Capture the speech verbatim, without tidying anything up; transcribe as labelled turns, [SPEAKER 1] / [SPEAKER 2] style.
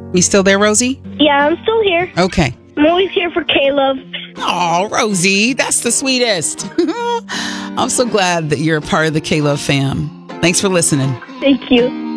[SPEAKER 1] You still there, Rosie?
[SPEAKER 2] Yeah, I'm still here.
[SPEAKER 1] Okay.
[SPEAKER 2] I'm always here for Caleb.
[SPEAKER 1] Oh, Rosie, that's the sweetest. I'm so glad that you're a part of the K-Love fam. Thanks for listening.
[SPEAKER 2] Thank you.